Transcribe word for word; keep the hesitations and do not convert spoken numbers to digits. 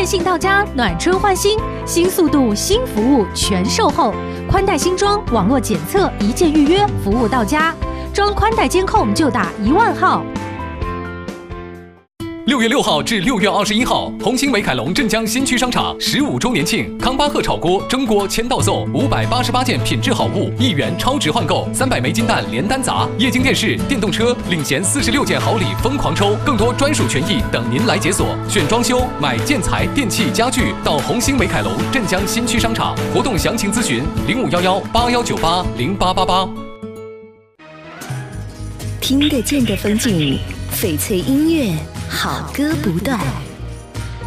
电信到家，暖春换新，新速度、新服务全售后，宽带新装，网络检测，一键预约，服务到家。装宽带监控就打一万号。 六月六号至六月二十一号，红星美凯龙镇江新区商场十五周年庆，康巴赫炒锅、蒸锅签到送五百八十八件品质好物，一元超值换购，三百枚金蛋连单砸，液晶电视、电动车领衔四十六件好礼疯狂抽，更多专属权益等您来解锁。选装修、买建材、电器、家具，到红星美凯龙镇江新区商场。活动详情咨询零五幺幺八幺九八零八八八。 听得见的风景，翡翠音乐，好歌不断。